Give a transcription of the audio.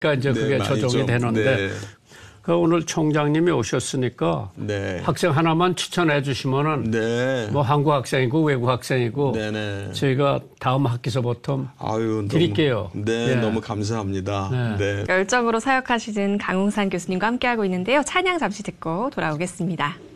이제 그게 많이 조정이 좀, 되는데 네. 그 오늘 총장님이 오셨으니까 네. 학생 하나만 추천해 주시면은 네. 뭐 한국 학생이고 외국 학생이고 네네. 저희가 다음 학기서부터 아유, 드릴게요. 네, 예. 너무 감사합니다. 네. 네. 열정으로 사역하시는 강웅산 교수님과 함께하고 있는데요. 찬양 잠시 듣고 돌아오겠습니다.